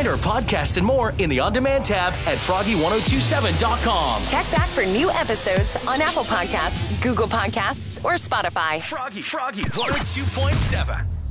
Find our podcast and more in the On-Demand tab at Froggy1027.com. Check back for new episodes on Apple Podcasts, Google Podcasts, or Spotify. Froggy 102.7.